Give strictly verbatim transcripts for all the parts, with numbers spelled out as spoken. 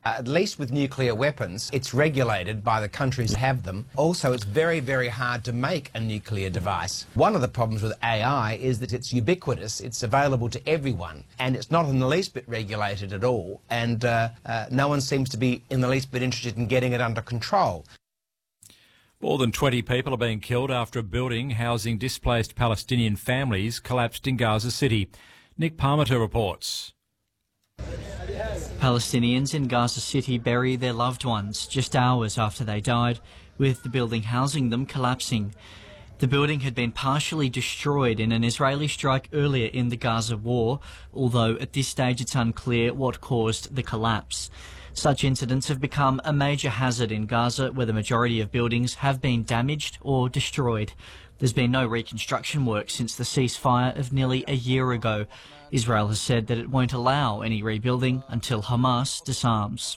Uh, at least with nuclear weapons, it's regulated by the countries that have them. Also, it's very, very hard to make a nuclear device. One of the problems with A I is that it's ubiquitous, it's available to everyone, and it's not in the least bit regulated at all, and uh, uh, no one seems to be in the least bit interested in getting it under control. More than twenty people are being killed after a building housing displaced Palestinian families collapsed in Gaza City. Nick Parmenter reports. Palestinians in Gaza City bury their loved ones just hours after they died, with the building housing them collapsing. The building had been partially destroyed in an Israeli strike earlier in the Gaza war, although at this stage it's unclear what caused the collapse. Such incidents have become a major hazard in Gaza, where the majority of buildings have been damaged or destroyed. There's been no reconstruction work since the ceasefire of nearly a year ago. Israel has said that it won't allow any rebuilding until Hamas disarms.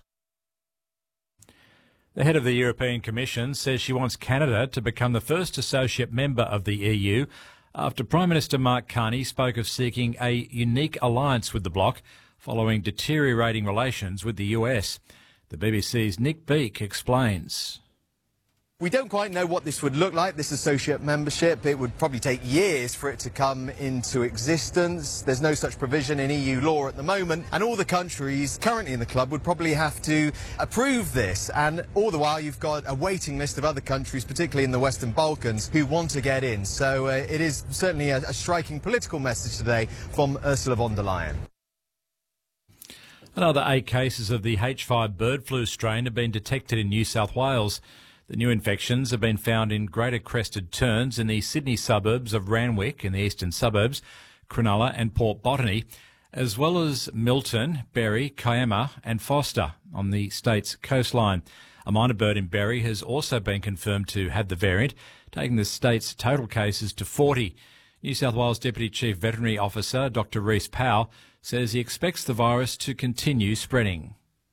The head of the European Commission says she wants Canada to become the first associate member of the E U after Prime Minister Mark Carney spoke of seeking a unique alliance with the bloc following deteriorating relations with the U S. The B B C's Nick Beake explains. We don't quite know what this would look like, this associate membership. It would probably take years for it to come into existence. There's no such provision in E U law at the moment, and all the countries currently in the club would probably have to approve this. And all the while you've got a waiting list of other countries, particularly in the Western Balkans, who want to get in. So uh, it is certainly a, a striking political message today from Ursula von der Leyen. Another eight cases of the H five bird flu strain have been detected in New South Wales. The new infections have been found in Greater Crested Terns in the Sydney suburbs of Randwick in the eastern suburbs, Cronulla and Port Botany, as well as Milton, Berry, Kiama and Foster on the state's coastline. A minor bird in Berry has also been confirmed to have the variant, taking the state's total cases to forty. New South Wales Deputy Chief Veterinary Officer Doctor Rhys Powell says he expects the virus to continue spreading.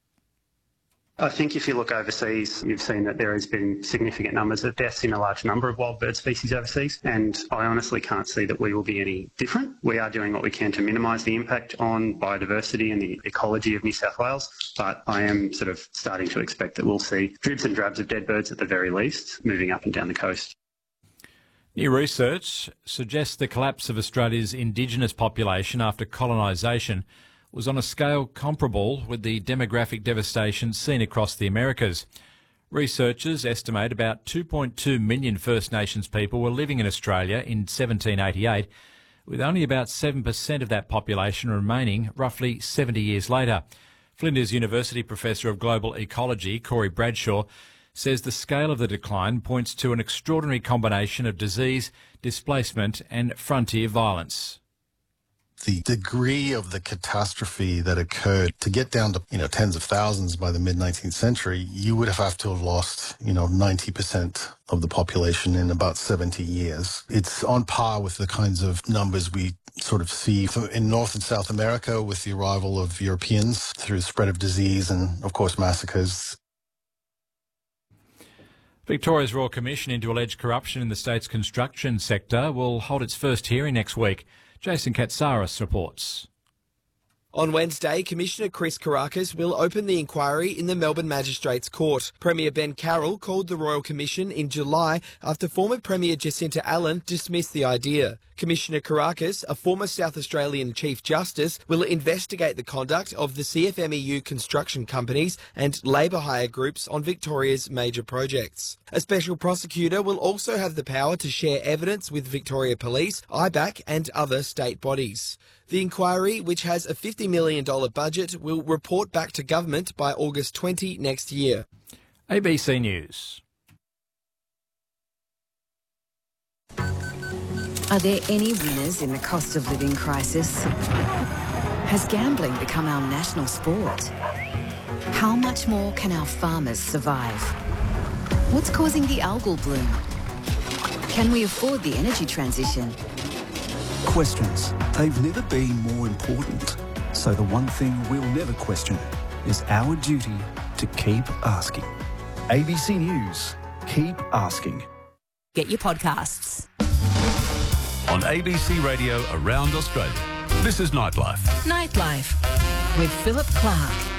I think if you look overseas, you've seen that there has been significant numbers of deaths in a large number of wild bird species overseas, and I honestly can't see that we will be any different. We are doing what we can to minimise the impact on biodiversity and the ecology of New South Wales, but I am sort of starting to expect that we'll see dribs and drabs of dead birds at the very least moving up and down the coast. New research suggests the collapse of Australia's Indigenous population after colonisation was on a scale comparable with the demographic devastation seen across the Americas. Researchers estimate about two point two million First Nations people were living in Australia in seventeen eighty-eight, with only about seven percent of that population remaining roughly seventy years later. Flinders University Professor of Global Ecology, Corey Bradshaw, says the scale of the decline points to an extraordinary combination of disease, displacement and frontier violence. The degree of the catastrophe that occurred to get down to, you know, tens of thousands by the mid-nineteenth century, you would have have to have lost, you know, ninety percent of the population in about seventy years. It's on par with the kinds of numbers we sort of see in North and South America with the arrival of Europeans through the spread of disease and, of course, massacres. Victoria's Royal Commission into alleged corruption in the state's construction sector will hold its first hearing next week. Jason Katsaris reports. On Wednesday, Commissioner Chris Kourakis will open the inquiry in the Melbourne Magistrates Court. Premier Ben Carroll called the Royal Commission in July after former Premier Jacinta Allen dismissed the idea. Commissioner Kourakis, a former South Australian Chief Justice, will investigate the conduct of the C F M E U construction companies and labour hire groups on Victoria's major projects. A special prosecutor will also have the power to share evidence with Victoria Police, I B A C and other state bodies. The inquiry, which has a fifty million dollars budget, will report back to government by August twentieth next year. A B C News. Are there any winners in the cost of living crisis? Has gambling become our national sport? How much more can our farmers survive? What's causing the algal bloom? Can we afford the energy transition? Questions. They've never been more important. So the one thing we'll never question is our duty to keep asking. A B C News. Keep asking. Get your podcasts on A B C Radio around Australia. This is Nightlife. Nightlife with Philip Clark.